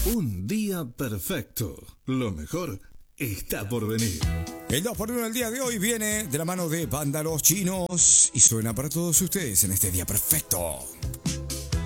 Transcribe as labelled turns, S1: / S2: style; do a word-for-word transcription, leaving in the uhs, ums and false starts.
S1: Un día perfecto. Lo mejor está por venir.
S2: El dos por uno del día de hoy viene de la mano de Banda Los Chinos y suena para todos ustedes en este día perfecto.